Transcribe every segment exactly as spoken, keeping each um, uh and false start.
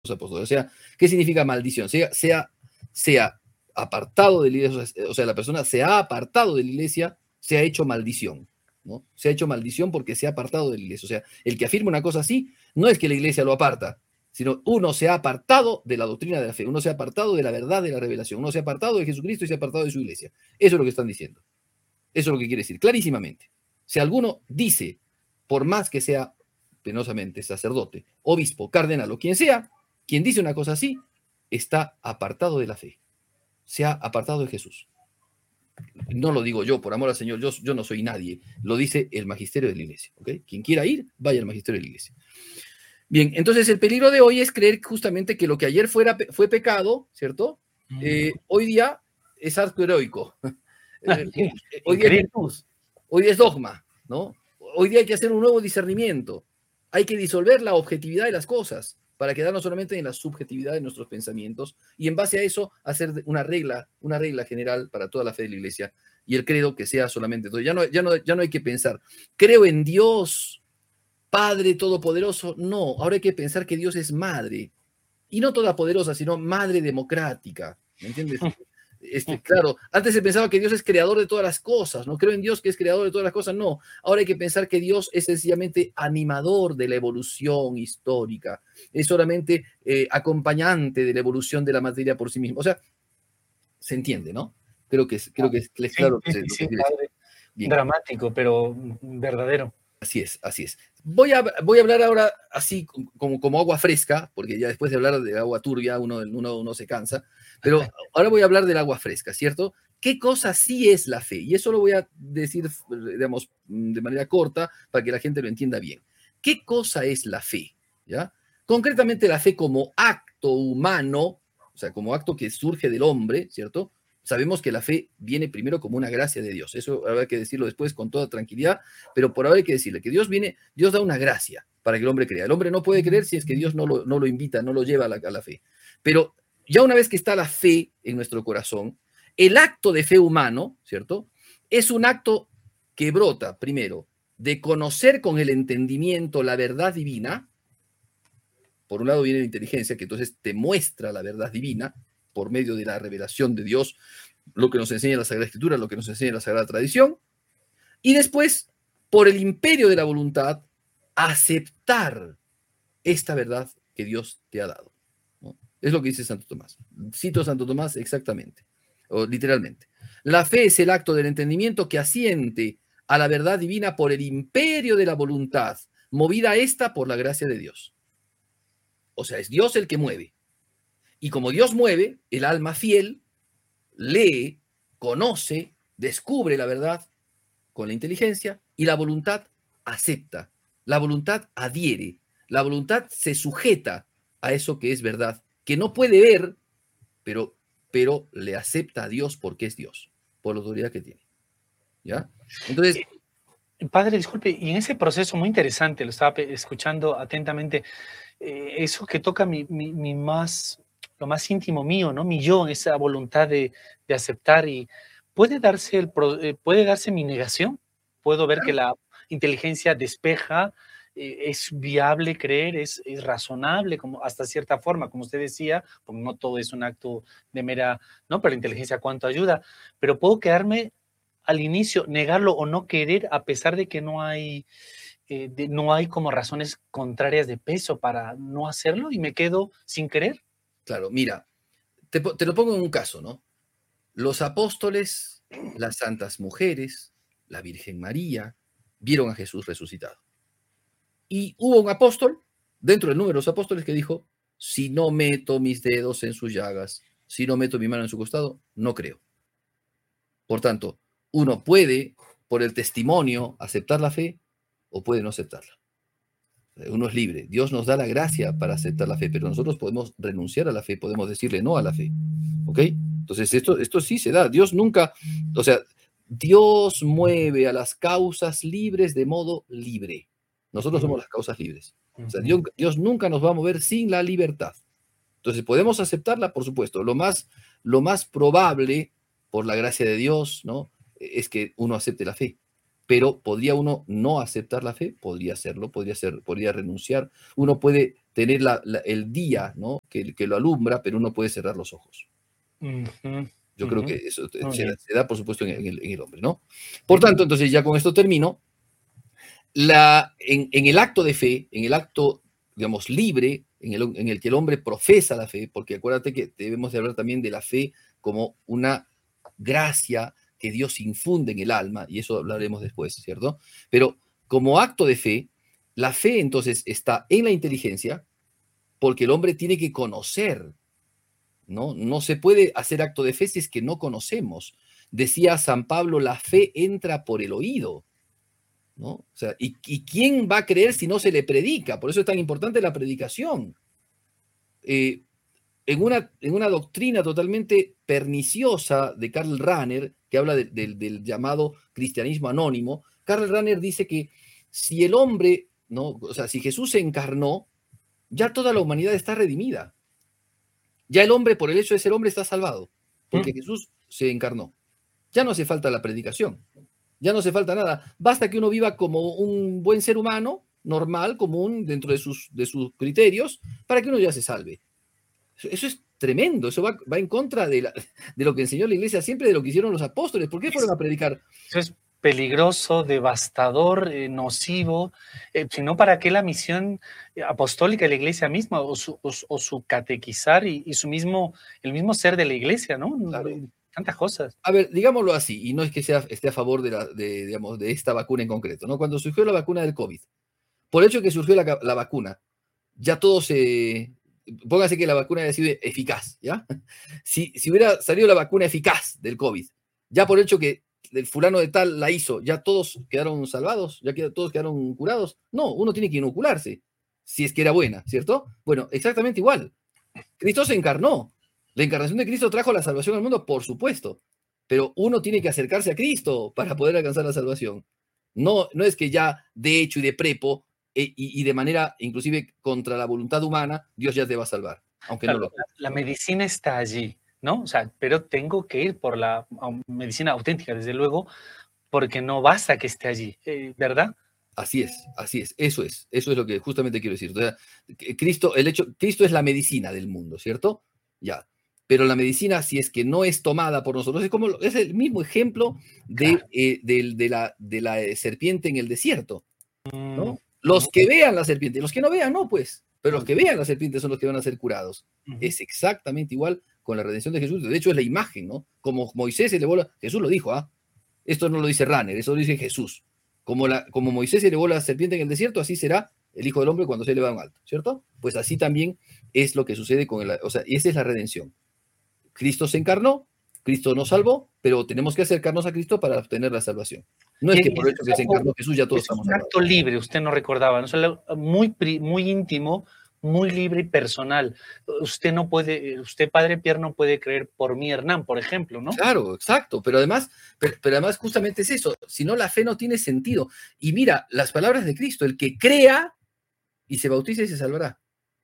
apóstoles. O sea, ¿qué significa maldición? Sea, sea, sea apartado de la iglesia, o sea, la persona se ha apartado de la iglesia, se ha hecho maldición, ¿no? Se ha hecho maldición porque se ha apartado de la iglesia. O sea, el que afirma una cosa así, no es que la iglesia lo aparta, sino uno se ha apartado de la doctrina de la fe, uno se ha apartado de la verdad de la revelación, uno se ha apartado de Jesucristo y se ha apartado de su iglesia. Eso es lo que están diciendo. Eso es lo que quiere decir, clarísimamente. Si alguno dice, por más que sea penosamente sacerdote, obispo, cardenal o quien sea, quien dice una cosa así, está apartado de la fe, se ha apartado de Jesús. No lo digo yo, por amor al Señor, yo, yo no soy nadie, lo dice el magisterio de la iglesia. ¿Okay? Quien quiera ir, vaya al magisterio de la iglesia. Bien, entonces el peligro de hoy es creer justamente que lo que ayer fuera, fue pecado, ¿cierto? Eh, hoy día es acto heroico. Eh, hoy día es virtud, hoy día es dogma, ¿no? Hoy día hay que hacer un nuevo discernimiento. Hay que disolver la objetividad de las cosas para quedarnos solamente en la subjetividad de nuestros pensamientos y en base a eso hacer una regla, una regla general para toda la fe de la iglesia y el credo que sea solamente todo. Ya no, ya no, ya no hay que pensar, creo en Dios, Padre Todopoderoso. No, ahora hay que pensar que Dios es madre. Y no todopoderosa, sino madre democrática. ¿Me entiendes? Este, claro, antes se pensaba que Dios es creador de todas las cosas, no creo en Dios que es creador de todas las cosas, no. Ahora hay que pensar que Dios es sencillamente animador de la evolución histórica, es solamente eh, acompañante de la evolución de la materia por sí mismo. O sea, se entiende, ¿no? Creo que es, creo que es, que es claro. Sí, sí, sí, sí, Bien. Dramático, pero verdadero. Así es, así es. Voy a, voy a hablar ahora así como, como agua fresca, porque ya después de hablar de agua turbia uno, uno, uno se cansa, pero ahora voy a hablar del agua fresca, ¿cierto? ¿Qué cosa sí es la fe? Y eso lo voy a decir, digamos, de manera corta para que la gente lo entienda bien. ¿Qué cosa es la fe? ¿Ya? Concretamente la fe como acto humano, o sea, como acto que surge del hombre, ¿cierto? Sabemos que la fe viene primero como una gracia de Dios. Eso habrá que decirlo después con toda tranquilidad, pero por ahora hay que decirle que Dios viene, Dios da una gracia para que el hombre crea. El hombre no puede creer si es que Dios no lo, no lo invita, no lo lleva a la, a la fe. Pero ya una vez que está la fe en nuestro corazón, el acto de fe humano, ¿cierto? Es un acto que brota, primero, de conocer con el entendimiento la verdad divina. Por un lado viene la inteligencia, que entonces te muestra la verdad divina, por medio de la revelación de Dios, lo que nos enseña la Sagrada Escritura, lo que nos enseña la Sagrada Tradición, y después, por el imperio de la voluntad, aceptar esta verdad que Dios te ha dado, ¿no? Es lo que dice Santo Tomás. Cito a Santo Tomás exactamente, o literalmente. La fe es el acto del entendimiento que asiente a la verdad divina por el imperio de la voluntad, movida esta por la gracia de Dios. O sea, es Dios el que mueve. Y como Dios mueve, el alma fiel lee, conoce, descubre la verdad con la inteligencia y la voluntad acepta, la voluntad adhiere, la voluntad se sujeta a eso que es verdad, que no puede ver, pero, pero le acepta a Dios porque es Dios, por la autoridad que tiene. ¿Ya? Entonces... Padre, disculpe, y en ese proceso muy interesante, lo estaba escuchando atentamente, eh, eso que toca mi, mi, mi más... lo más íntimo mío, ¿no? Mi yo, esa voluntad de, de aceptar y puede darse, el, puede darse mi negación. Puedo ver que la inteligencia despeja, eh, es viable creer, es, es razonable como hasta cierta forma, como usted decía, porque no todo es un acto de mera, ¿no? Pero la inteligencia cuánto ayuda, pero puedo quedarme al inicio, negarlo o no querer a pesar de que no hay... Eh, de, no hay como razones contrarias de peso para no hacerlo y me quedo sin querer. Claro, mira, te, te lo pongo en un caso, ¿no? Los apóstoles, las santas mujeres, la Virgen María, vieron a Jesús resucitado. Y hubo un apóstol, dentro del número de los apóstoles, que dijo, si no meto mis dedos en sus llagas, si no meto mi mano en su costado, no creo. Por tanto, uno puede, por el testimonio, aceptar la fe o puede no aceptarla. Uno es libre. Dios nos da la gracia para aceptar la fe, pero nosotros podemos renunciar a la fe, podemos decirle no a la fe. ¿Ok? Entonces, esto, esto sí se da. Dios nunca, o sea, Dios mueve a las causas libres de modo libre. Nosotros somos las causas libres. O sea, Dios, Dios nunca nos va a mover sin la libertad. Entonces, ¿podemos aceptarla? Por supuesto. Lo más, lo más probable, por la gracia de Dios, ¿no?, es que uno acepte la fe. Pero ¿podría uno no aceptar la fe? Podría hacerlo, podría, ser, podría renunciar. Uno puede tener la, la, el día, ¿no? que, que lo alumbra, pero uno puede cerrar los ojos. Uh-huh. Yo Uh-huh. creo que eso Muy se da, bien. se da, por supuesto, en el, en el hombre, ¿no? Por tanto, entonces ya con esto termino. La, en, en el acto de fe, en el acto, digamos, libre, en el, en el que el hombre profesa la fe, porque acuérdate que debemos de hablar también de la fe como una gracia que Dios infunde en el alma, y eso hablaremos después, ¿cierto? Pero como acto de fe, la fe entonces está en la inteligencia, porque el hombre tiene que conocer, ¿no? No se puede hacer acto de fe si es que no conocemos. Decía San Pablo, la fe entra por el oído, ¿no? O sea, ¿y, ¿y quién va a creer si no se le predica? Por eso es tan importante la predicación. Eh, en, una, en una doctrina totalmente perniciosa de Karl Rahner, que habla de, de, del llamado cristianismo anónimo, Karl Rahner dice que si el hombre, ¿no? O sea, si Jesús se encarnó, ya toda la humanidad está redimida. Ya el hombre, por el hecho de ser hombre, está salvado, porque Jesús se encarnó. Ya no hace falta la predicación. Ya no hace falta nada. Basta que uno viva como un buen ser humano, normal, común, dentro de sus, de sus criterios, para que uno ya se salve. Eso es tremendo. Eso va, va en contra de, la, de lo que enseñó la iglesia siempre, de lo que hicieron los apóstoles. ¿Por qué fueron a predicar? Eso es peligroso, devastador, eh, nocivo. Eh, sino para qué la misión apostólica de la iglesia misma, o su, o, o su catequizar y, y su mismo, el mismo ser de la iglesia, ¿no? Claro. Tantas cosas. A ver, digámoslo así, y no es que sea, esté a favor de, la, de, digamos, de esta vacuna en concreto, ¿no? Cuando surgió la vacuna del COVID, por el hecho de que surgió la, la vacuna, ya todo se... Póngase que la vacuna haya sido eficaz, ¿ya? Si, si hubiera salido la vacuna eficaz del COVID, ya por el hecho que el fulano de tal la hizo, ¿ya todos quedaron salvados? ¿Ya qued todos quedaron curados? No, uno tiene que inocularse, si es que era buena, ¿cierto? Bueno, exactamente igual. Cristo se encarnó. La encarnación de Cristo trajo la salvación al mundo, por supuesto, pero uno tiene que acercarse a Cristo para poder alcanzar la salvación. No, no es que ya de hecho y de prepo eh, y, y de manera inclusive contra la voluntad humana, Dios ya te va a salvar, aunque claro, no lo la, la medicina está allí, ¿no? O sea, pero tengo que ir por la medicina auténtica, desde luego, porque no basta que esté allí, eh, ¿verdad? Así es, así es, eso es, eso es lo que justamente quiero decir. O sea, Cristo, el hecho, Cristo es la medicina del mundo, ¿cierto? Ya. Pero la medicina, si es que no es tomada por nosotros, es como es el mismo ejemplo de, claro. eh, de, de, la, de la serpiente en el desierto, ¿no? Los que vean la serpiente, los que no vean, no, pues, pero los que vean la serpiente son los que van a ser curados. Uh-huh. Es exactamente igual con la redención de Jesús. De hecho, es la imagen, ¿no? Como Moisés se elevó la... Jesús lo dijo, ¿ah? Esto no lo dice Rahner, eso lo dice Jesús. Como, la, como Moisés elevó la serpiente en el desierto, así será el Hijo del Hombre cuando se eleva en alto, ¿cierto? Pues así también es lo que sucede con el... O sea, esa es la redención. Cristo se encarnó, Cristo nos salvó, pero tenemos que acercarnos a Cristo para obtener la salvación. No es que por el hecho que se encarnó Jesús ya todos estamos salvados. Es un acto libre, usted no recordaba, ¿no? muy, muy íntimo, muy libre y personal. Usted no puede, usted, Padre Pierre, no puede creer por mí, Hernán, por ejemplo, ¿no? Claro, exacto, pero además, pero, pero además justamente es eso, si no la fe no tiene sentido. Y mira, las palabras de Cristo, el que crea y se bautice se salvará.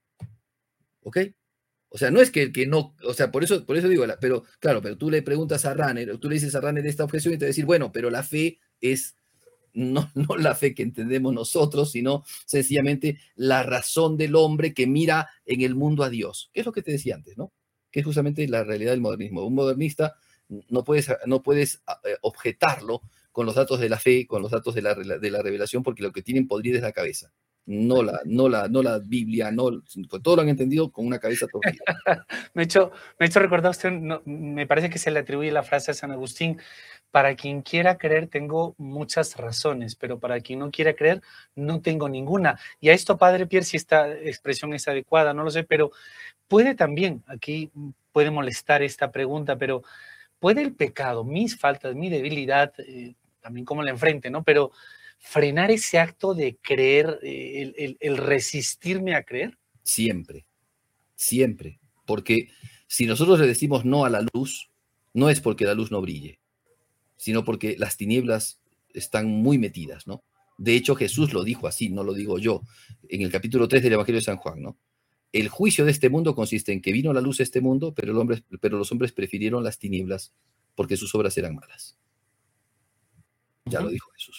¿Ok? O sea, no es que el que no, o sea, por eso, por eso digo, pero claro, pero tú le preguntas a Rahner, tú le dices a Rahner esta objeción y te va a decir, bueno, pero la fe es no, no la fe que entendemos nosotros, sino sencillamente la razón del hombre que mira en el mundo a Dios, que es lo que te decía antes, ¿no? Que es justamente la realidad del modernismo. Un modernista no puedes, no puedes objetarlo con los datos de la fe, con los datos de la, de la revelación, porque lo que tienen podrida es la cabeza. No la, no, la, no la Biblia, no, todo lo han entendido con una cabeza torcida. me, he hecho, me he hecho recordar usted, no, me parece que se le atribuye la frase a San Agustín: para quien quiera creer tengo muchas razones, pero para quien no quiera creer no tengo ninguna. Y a esto, Padre Pierre, si esta expresión es adecuada, no lo sé, pero puede también, aquí puede molestar esta pregunta, pero ¿puede el pecado, mis faltas, mi debilidad, eh, también como la enfrente, ¿no? Pero frenar ese acto de creer, eh, el, el, el resistirme a creer? Siempre, siempre. Porque si nosotros le decimos no a la luz, no es porque la luz no brille, sino porque las tinieblas están muy metidas, ¿no? De hecho, Jesús lo dijo así, no lo digo yo, en el capítulo tres del Evangelio de San Juan, ¿no? El juicio de este mundo consiste en que vino la luz a este mundo, pero, el hombre, pero los hombres prefirieron las tinieblas porque sus obras eran malas. Ya uh-huh. Lo dijo Jesús.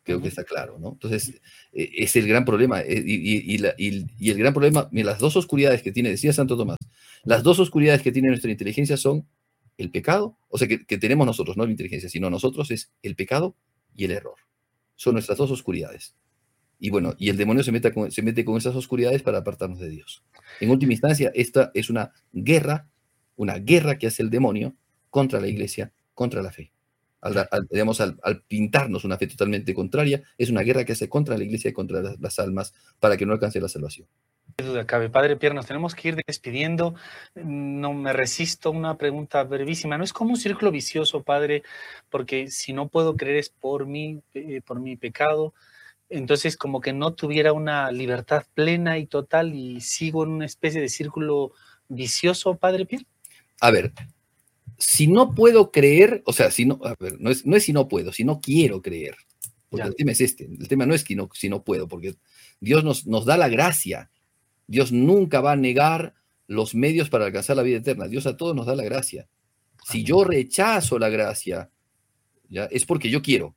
Creo que está claro, ¿no? Entonces, eh, es el gran problema. eh, y, y- y la- y- y el gran problema, mira, las dos oscuridades que tiene, decía Santo Tomás, las dos oscuridades que tiene nuestra inteligencia son el pecado, o sea, que, que tenemos nosotros, no la inteligencia, sino nosotros, es el pecado y el error. Son nuestras dos oscuridades. Y bueno, y el demonio se mete con, se mete con esas oscuridades para apartarnos de Dios. En última instancia, esta es una guerra, una guerra que hace el demonio contra la iglesia, contra la fe. Al, da- al- digamos, al, al pintarnos una fe totalmente contraria, es una guerra que hace contra la iglesia y contra las, las almas para que no alcance la salvación. Qué duda cabe. Padre Pierre, nos tenemos que ir despidiendo. No me resisto a una pregunta brevísima. ¿No es como un círculo vicioso, Padre? Porque si no puedo creer es por mí, eh, por mi pecado. Entonces, como que no tuviera una libertad plena y total y sigo en una especie de círculo vicioso, Padre Pierre. A ver, si no puedo creer, o sea, si no, a ver, no es, no es si no puedo, si no quiero creer, porque Ya. el tema es este, el tema no es que no, si no puedo, porque Dios nos, nos da la gracia. Dios nunca va a negar los medios para alcanzar la vida eterna. Dios a todos nos da la gracia. Si yo rechazo la gracia, ¿ya? Es porque yo quiero.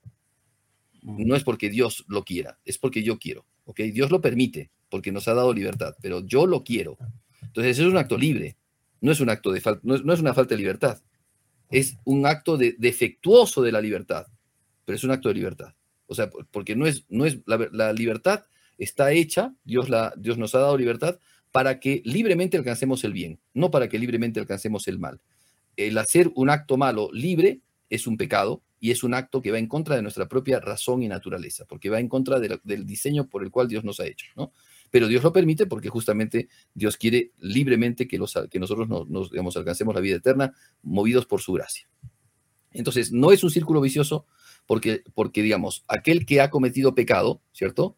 No es porque Dios lo quiera, es porque yo quiero. ¿Ok? Dios lo permite, porque nos ha dado libertad, pero yo lo quiero. Entonces, eso es un acto libre. No es un acto de falta, no es, no es una falta de libertad. Es un acto de, defectuoso de la libertad, pero es un acto de libertad. O sea, porque no es, no es la, la libertad está hecha, Dios, la, Dios nos ha dado libertad para que libremente alcancemos el bien, no para que libremente alcancemos el mal. El hacer un acto malo libre es un pecado y es un acto que va en contra de nuestra propia razón y naturaleza, porque va en contra de la, del diseño por el cual Dios nos ha hecho, ¿no? Pero Dios lo permite porque justamente Dios quiere libremente que, los, que nosotros nos, nos digamos, alcancemos la vida eterna movidos por su gracia. Entonces, no es un círculo vicioso porque, porque digamos, aquel que ha cometido pecado, ¿cierto?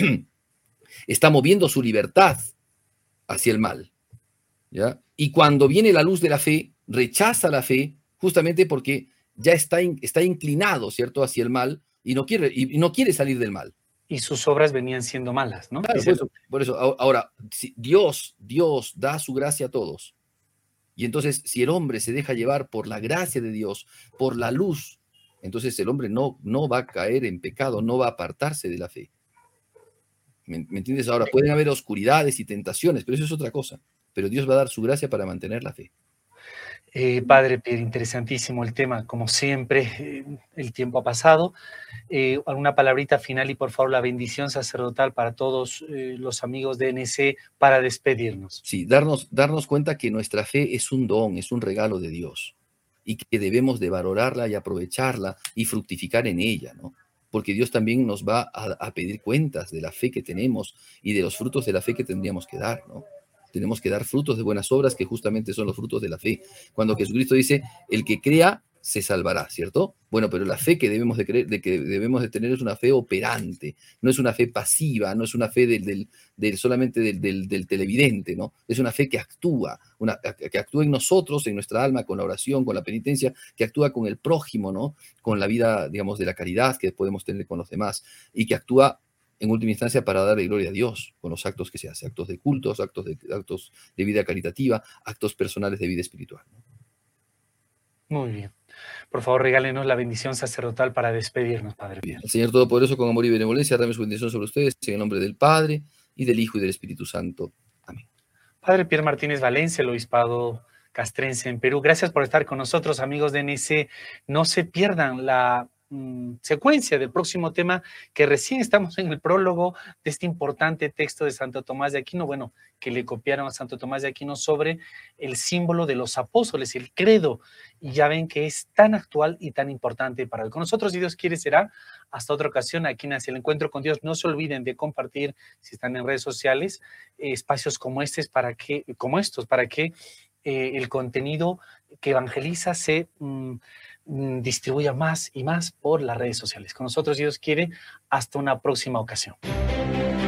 Está moviendo su libertad hacia el mal, ¿ya? Y cuando viene la luz de la fe, rechaza la fe justamente porque ya está, in, está inclinado, ¿cierto?, hacia el mal y no quiere, y, y no quiere salir del mal. Y sus obras venían siendo malas, ¿no? Claro, por eso, por eso, ahora, si Dios, Dios da su gracia a todos. Y entonces, si el hombre se deja llevar por la gracia de Dios, por la luz, entonces el hombre no, no va a caer en pecado, no va a apartarse de la fe. ¿Me, ¿Me entiendes? Ahora, pueden haber oscuridades y tentaciones, pero eso es otra cosa. Pero Dios va a dar su gracia para mantener la fe. Eh, Padre Pierre, interesantísimo el tema, como siempre, eh, el tiempo ha pasado. Eh, alguna palabrita final y por favor la bendición sacerdotal para todos eh, los amigos de N C para despedirnos. Sí, darnos, darnos cuenta que nuestra fe es un don, es un regalo de Dios y que debemos de valorarla y aprovecharla y fructificar en ella, ¿no? Porque Dios también nos va a, a pedir cuentas de la fe que tenemos y de los frutos de la fe que tendríamos que dar, ¿no? Tenemos que dar frutos de buenas obras que justamente son los frutos de la fe. Cuando Jesucristo dice, el que crea se salvará, ¿cierto? Bueno, pero la fe que debemos de creer, de que debemos de tener es una fe operante, no es una fe pasiva, no es una fe del, del, del solamente del, del, del televidente, ¿no? Es una fe que actúa, una, que actúa en nosotros, en nuestra alma, con la oración, con la penitencia, que actúa con el prójimo, ¿no? Con la vida, digamos, de la caridad que podemos tener con los demás y que actúa en última instancia para darle gloria a Dios con los actos que se hace, actos de cultos, actos de, actos de vida caritativa, actos personales de vida espiritual, ¿no? Muy bien. Por favor, regálenos la bendición sacerdotal para despedirnos, Padre. Bien. El Señor Todopoderoso, con amor y benevolencia, derrame su bendición sobre ustedes, en el nombre del Padre, y del Hijo, y del Espíritu Santo. Amén. Padre Pierre Martínez Valencia, el obispado castrense en Perú, gracias por estar con nosotros, amigos de N C. No se pierdan la mmm, secuencia del próximo tema, que recién estamos en el prólogo de este importante texto de Santo Tomás de Aquino, bueno, que le copiaron a Santo Tomás de Aquino sobre el símbolo de los apóstoles, el credo, y ya ven que es tan actual y tan importante para hoy. Con nosotros, si Dios quiere, será hasta otra ocasión aquí en Hacia el Encuentro con Dios. No se olviden de compartir, si están en redes sociales, eh, espacios como estos para que, como estos, para que eh, el contenido que evangeliza se mm, mm, distribuya más y más por las redes sociales. Con nosotros, si Dios quiere, hasta una próxima ocasión.